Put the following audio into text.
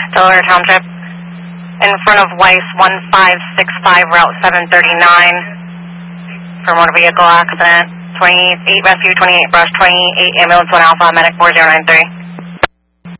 Delaware Township, in front of Weiss 1565, Route 739, for motor vehicle accident. 28 rescue, 28 brush, 28 ambulance, 1 Alpha, medic 4093.